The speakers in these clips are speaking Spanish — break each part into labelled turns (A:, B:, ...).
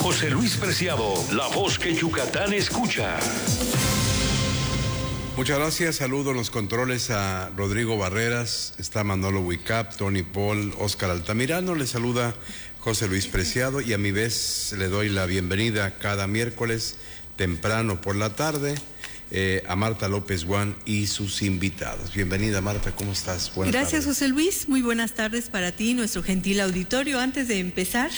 A: José Luis Preciado, la voz que Yucatán escucha.
B: Muchas gracias, saludo en los controles a Rodrigo Barreras, está Manolo Huicap, Tony Paul, Oscar Altamirano, le saluda José Luis Preciado y a mi vez le doy la bienvenida cada miércoles temprano por la tarde a Marta López Guán y sus invitados. Bienvenida, Marta, ¿cómo estás?
C: Buenas tardes. José Luis, muy buenas tardes para ti, nuestro gentil auditorio. Antes de empezar,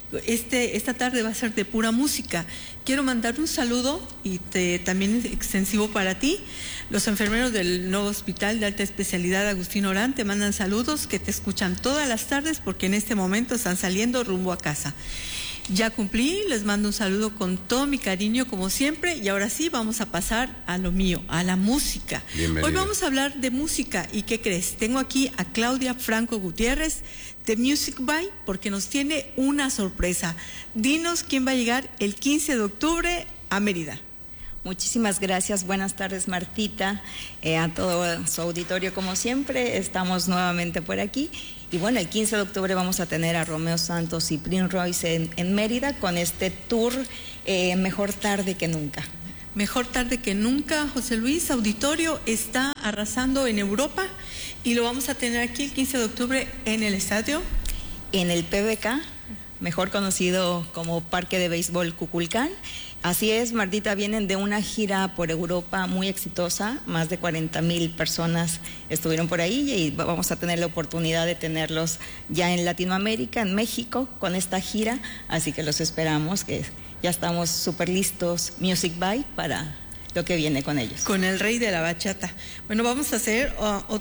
C: esta tarde va a ser de pura música. Quiero mandar un saludo y también extensivo para ti. Los enfermeros del nuevo hospital de alta especialidad Agustín Orán te mandan saludos, que te escuchan todas las tardes porque en este momento están saliendo rumbo a casa. Ya cumplí, les mando un saludo con todo mi cariño como siempre y ahora sí vamos a pasar a lo mío, a la música.
B: Bienvenida.
C: Hoy vamos a hablar de música y ¿qué crees? Tengo aquí a Claudia Franco Gutiérrez de Music By porque nos tiene una sorpresa. Dinos quién va a llegar el 15 de octubre a Mérida.
D: Muchísimas gracias, buenas tardes Martita, a todo su auditorio como siempre, estamos nuevamente por aquí y bueno, el 15 de octubre vamos a tener a Romeo Santos y Prince Royce en Mérida con este tour Mejor Tarde que Nunca.
C: Mejor tarde que nunca, José Luis, auditorio está arrasando en Europa y lo vamos a tener aquí el 15 de octubre en el estadio.
D: En el PBK, mejor conocido como Parque de Béisbol Cuculcán. Así es, Martita, vienen de una gira por Europa muy exitosa, más de 40,000 personas estuvieron por ahí y vamos a tener la oportunidad de tenerlos ya en Latinoamérica, en México, con esta gira, así que los esperamos, que ya estamos súper listos, Music By, para lo que viene con ellos.
C: Con el rey de la bachata. Bueno, vamos a hacer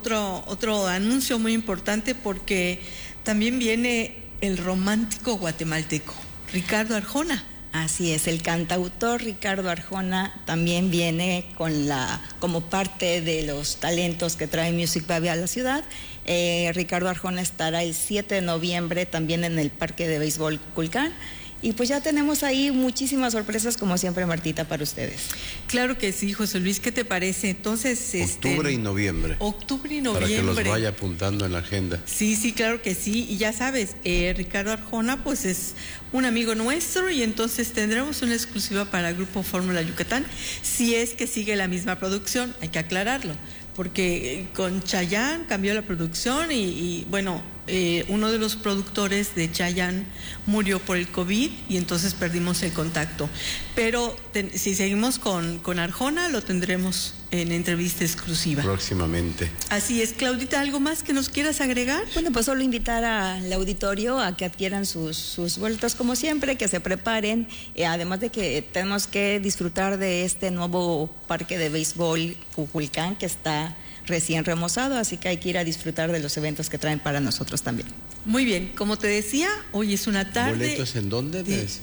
C: otro anuncio muy importante porque también viene el romántico guatemalteco, Ricardo Arjona.
D: Así es, el cantautor Ricardo Arjona también viene como parte de los talentos que trae Music By a la ciudad. Ricardo Arjona estará el 7 de noviembre también en el Parque de Béisbol Cuculcán. Y pues ya tenemos ahí muchísimas sorpresas, como siempre, Martita, para ustedes.
C: Claro que sí, José Luis, ¿qué te parece? Entonces,
B: Octubre y noviembre.
C: Octubre y noviembre.
B: Para que los vaya apuntando en la agenda.
C: Sí, claro que sí. Y ya sabes, Ricardo Arjona, pues es un amigo nuestro y entonces tendremos una exclusiva para el Grupo Fórmula Yucatán, si es que sigue la misma producción, hay que aclararlo. Porque con Chayanne cambió la producción y bueno, uno de los productores de Chayanne murió por el COVID y entonces perdimos el contacto. Pero si seguimos con Arjona, lo tendremos en entrevista exclusiva.
B: Próximamente.
C: Así es. Claudita, ¿algo más que nos quieras agregar?
D: Bueno, pues solo invitar al auditorio a que adquieran sus boletos como siempre, que se preparen, además de que tenemos que disfrutar de este nuevo parque de béisbol Cuculcán que está recién remozado, así que hay que ir a disfrutar de los eventos que traen para nosotros también.
C: Muy bien, como te decía, hoy es una tarde.
B: ¿Boletos en dónde?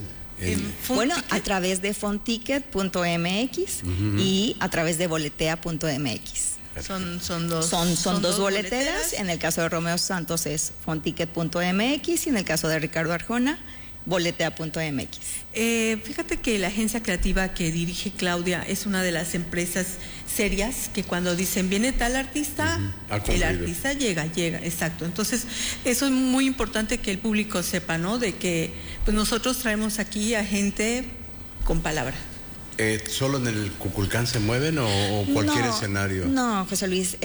D: Bueno, a través de fonticket.mx y a través de boletea.mx.
C: Son dos
D: boleteras. En el caso de Romeo Santos es fonticket.mx y en el caso de Ricardo Arjona, boletea.mx.
C: Fíjate que la agencia creativa que dirige Claudia es una de las empresas serias que cuando dicen viene tal artista, el artista llega, exacto. Entonces eso es muy importante que el público sepa, ¿no? De que pues nosotros traemos aquí a gente con palabra.
B: ¿Solo en el Cuculcán se mueven o cualquier escenario?
D: No, José Luis.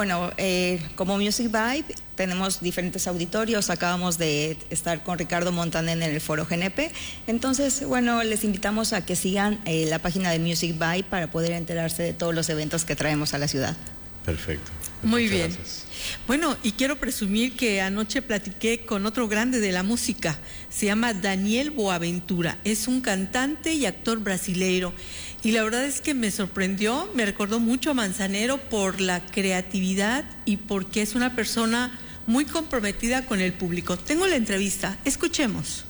D: Como Music By tenemos diferentes auditorios. Acabamos de estar con Ricardo Montaner en el Foro GNP. Entonces, bueno, les invitamos a que sigan la página de Music By para poder enterarse de todos los eventos que traemos a la ciudad.
B: Perfecto.
C: Muy bien. Gracias. Bueno, y quiero presumir que anoche platiqué con otro grande de la música, se llama Daniel Boaventura, es un cantante y actor brasileiro, y la verdad es que me sorprendió, me recordó mucho a Manzanero por la creatividad y porque es una persona muy comprometida con el público. Tengo la entrevista, escuchemos.